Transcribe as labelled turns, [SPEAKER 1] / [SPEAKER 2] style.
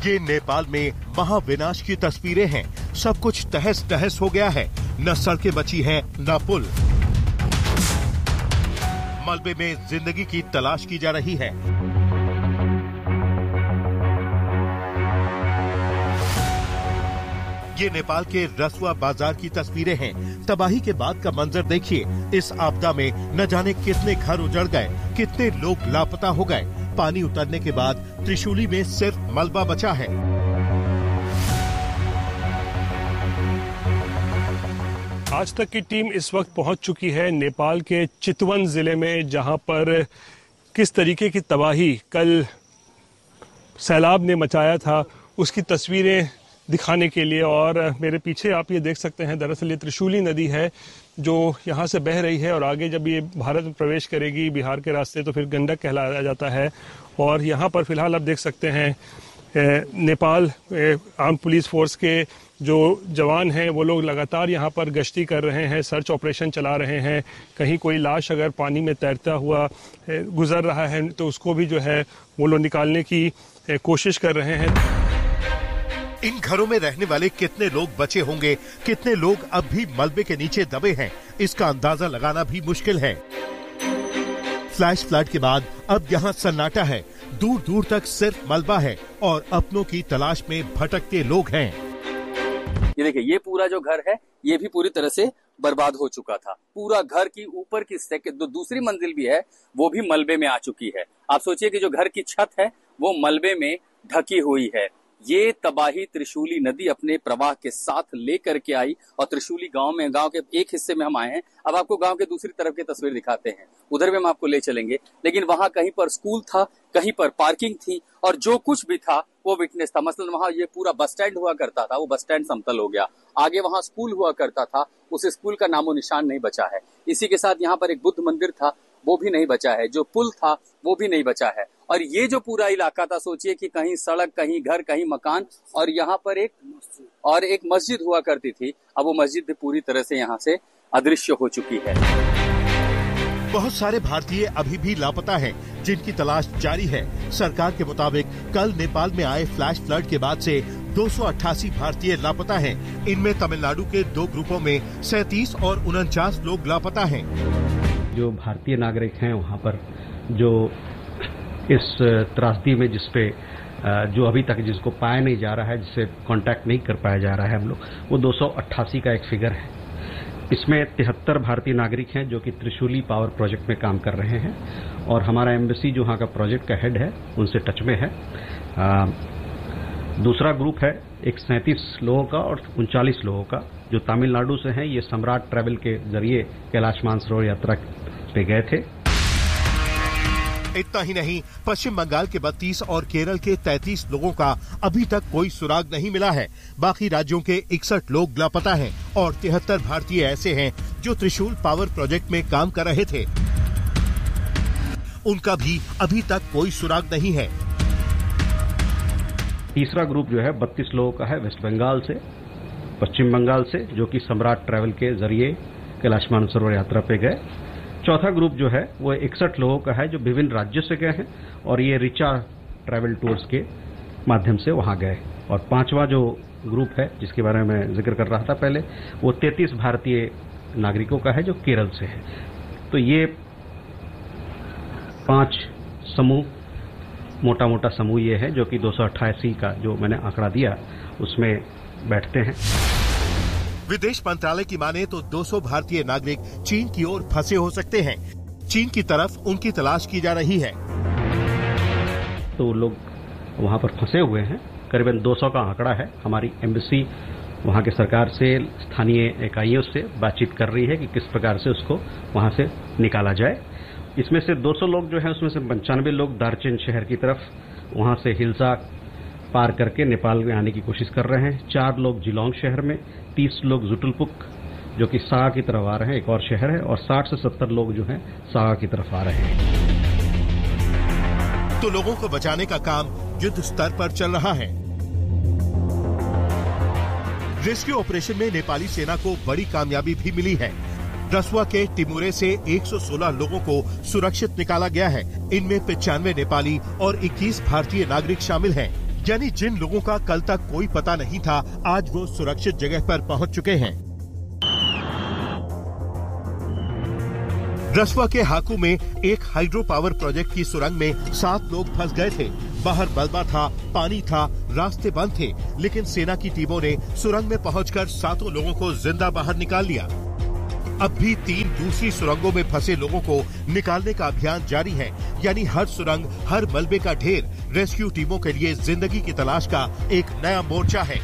[SPEAKER 1] ये नेपाल में महाविनाश की तस्वीरें हैं। सब कुछ तहस नहस हो गया है। न सड़कें बची हैं, न पुल। मलबे में जिंदगी की तलाश की जा रही है। ये नेपाल के रसुआ बाजार की तस्वीरें हैं। तबाही के बाद का मंजर देखिए। इस आपदा में न जाने कितने घर उजड़ गए, कितने लोग लापता हो गए। पानी उतरने के बाद त्रिशूली में सिर्फ मलबा बचा है।
[SPEAKER 2] आज तक की टीम इस वक्त पहुंच चुकी है नेपाल के चितवन जिले में, जहां पर किस तरीके की तबाही कल सैलाब ने मचाया था उसकी तस्वीरें दिखाने के लिए। और मेरे पीछे आप ये देख सकते हैं, दरअसल ये त्रिशूली नदी है जो यहाँ से बह रही है और आगे जब ये भारत में प्रवेश करेगी बिहार के रास्ते तो फिर गंडक कहलाया जाता है। और यहाँ पर फिलहाल आप देख सकते हैं नेपाल आर्म पुलिस फोर्स के जो जवान हैं वो लोग लगातार यहाँ पर गश्ती कर रहे हैं, सर्च ऑपरेशन चला रहे हैं। कहीं कोई लाश अगर पानी में तैरता हुआ गुजर रहा है तो उसको भी जो है वो लोग निकालने की कोशिश कर रहे हैं।
[SPEAKER 1] इन घरों में रहने वाले कितने लोग बचे होंगे, कितने लोग अब भी मलबे के नीचे दबे हैं, इसका अंदाजा लगाना भी मुश्किल है। फ्लैश फ्लड के बाद अब यहाँ सन्नाटा है। दूर दूर तक सिर्फ मलबा है और अपनों की तलाश में भटकते लोग हैं।
[SPEAKER 3] ये देखिए, ये पूरा जो घर है ये भी पूरी तरह से बर्बाद हो चुका था। पूरा घर की ऊपर की दूसरी मंजिल भी है वो भी मलबे में आ चुकी है। आप सोचिए कि जो घर की छत है वो मलबे में ढकी हुई है। ये तबाही त्रिशूली नदी अपने प्रवाह के साथ लेकर के आई और त्रिशूली गांव के एक हिस्से में हम आए हैं। अब आपको गांव के दूसरी तरफ की तस्वीर दिखाते हैं, उधर भी हम आपको ले चलेंगे। लेकिन वहां कहीं पर स्कूल था, कहीं पर पार्किंग थी और जो कुछ भी था वो विटनेस था। मसलन वहां ये पूरा बस स्टैंड हुआ करता था, वो बस स्टैंड समतल हो गया। आगे वहां स्कूल हुआ करता था, उस स्कूल का नामो निशान नहीं बचा है। इसी के साथ यहाँ पर एक बुद्ध मंदिर था, वो भी नहीं बचा है। जो पुल था वो भी नहीं बचा है। और ये जो पूरा इलाका था, सोचिए कि कहीं सड़क, कहीं घर, कहीं मकान और यहाँ पर एक मस्जिद हुआ करती थी। अब वो मस्जिद भी पूरी तरह से यहाँ से अदृश्य हो चुकी है।
[SPEAKER 1] बहुत सारे भारतीय अभी भी लापता हैं, जिनकी तलाश जारी है। सरकार के मुताबिक कल नेपाल में आए फ्लैश फ्लड के बाद से 288 भारतीय लापता हैं। इनमें तमिलनाडु के 2 ग्रुपों में 37 और 49 लोग लापता हैं।
[SPEAKER 4] जो भारतीय नागरिक हैं वहाँ पर जो इस त्रासदी में जिसपे जो अभी तक जिसको पाया नहीं जा रहा है, जिससे कांटेक्ट नहीं कर पाया जा रहा है हम लोग, वो 288 का एक फिगर है। इसमें 73 भारतीय नागरिक हैं जो कि त्रिशूली पावर प्रोजेक्ट में काम कर रहे हैं और हमारा एम्बेसी जो वहाँ का प्रोजेक्ट का हेड है उनसे टच में है। दूसरा ग्रुप है एक 37 लोगों का और 39 लोगों का जो तमिलनाडु से हैं। ये सम्राट ट्रैवल के जरिए कैलाश मानसरोवर यात्रा पे गए थे।
[SPEAKER 1] इतना ही नहीं, पश्चिम बंगाल के 32 और केरल के 33 लोगों का अभी तक कोई सुराग नहीं मिला है। बाकी राज्यों के 61 लोग लापता हैं और 73 भारतीय ऐसे हैं जो त्रिशूल पावर प्रोजेक्ट में काम कर रहे थे। उनका भी अभी तक कोई सुराग नहीं है।
[SPEAKER 4] तीसरा ग्रुप जो है 32 लोगों का है वेस्ट बंगाल से, पश्चिम बंगाल से, जो कि सम्राट ट्रैवल के जरिए कैलाश मानसरोवर यात्रा पे गए। चौथा ग्रुप जो है वो 61 लोगों का है जो विभिन्न राज्यों से गए हैं और ये रिचा ट्रैवल टूर्स के माध्यम से वहां गए। और पांचवा जो ग्रुप है जिसके बारे में जिक्र कर रहा था पहले, वो 33 भारतीय नागरिकों का है जो केरल से है। तो ये 5 समूह, मोटा मोटा समूह ये है जो कि 288 का जो मैंने आंकड़ा दिया उसमें बैठते हैं।
[SPEAKER 1] विदेश मंत्रालय की माने तो 200 भारतीय नागरिक चीन की ओर फंसे हो सकते हैं। चीन की तरफ उनकी तलाश की जा रही है।
[SPEAKER 4] तो लोग वहां पर फंसे हुए हैं, करीबन 200 का आंकड़ा है। हमारी एम्बेसी वहां के सरकार से, स्थानीय इकाइयों से बातचीत कर रही है कि किस प्रकार से उसको वहां से निकाला जाए। इसमें से 200 लोग जो है उसमें से 95 लोग दार्जिलिंग शहर की तरफ वहां से हिल्सा पार करके नेपाल में आने की कोशिश कर रहे हैं। 4 लोग जिलोंग शहर में, 30 लोग जुटुलपुक जो कि सागा की तरफ आ रहे हैं, एक और शहर है, और 60 से 70 लोग जो हैं सागा की तरफ आ रहे हैं।
[SPEAKER 1] तो लोगों को बचाने का काम युद्ध स्तर पर चल रहा है। रेस्क्यू ऑपरेशन में नेपाली सेना को बड़ी कामयाबी भी मिली है। रसुआ के टिमुरे से 116 लोगों को सुरक्षित निकाला गया है। इनमें 95 नेपाली और 21 भारतीय नागरिक शामिल हैं। यानी जिन लोगों का कल तक कोई पता नहीं था, आज वो सुरक्षित जगह पर पहुंच चुके हैं। रसवा के हाकू में एक हाइड्रो पावर प्रोजेक्ट की सुरंग में 7 लोग फंस गए थे। बाहर मलबा था, पानी था, रास्ते बंद थे, लेकिन सेना की टीमों ने सुरंग में पहुंचकर 7 लोगों को जिंदा बाहर निकाल लिया। अब भी 3 दूसरी सुरंगों में फंसे लोगों को निकालने का अभियान जारी है। यानी हर सुरंग, हर मलबे का ढेर रेस्क्यू टीमों के लिए जिंदगी की तलाश का एक नया मोर्चा है।